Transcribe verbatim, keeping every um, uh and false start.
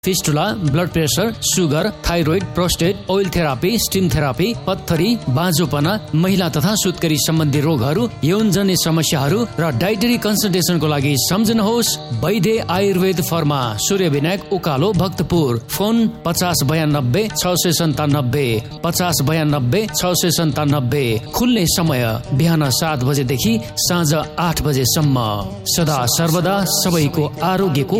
Fistula, blood pressure, sugar, thyroid, prostate, oil therapy, steam therapy, पत्थरी, बाँझोपना, महिला तथा सुत्केरी सम्बन्धी रोगहरू, यौनजन्य समस्याहरू र डाइटरी कन्सल्टेसनको लागि सम्झनुहोस् वैद्य आयुर्वेद फर्मा, सूर्य विनायक, उकालो, भक्तपुर। फोन पचास बयानब्बे छ सय सन्तानब्बे पचास बयानब्बे छ सय सन्तानब्बे। खुल्ने समय बिहान सात बजेदेखि साँझ आठ बजेसम्म। सदा सर्वदा सबैको आरोग्यको